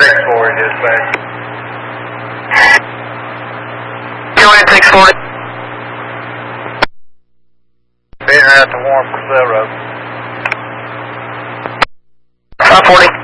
640 dispatch. Go ahead, 640. Being at the Warren Purcell Road. 540.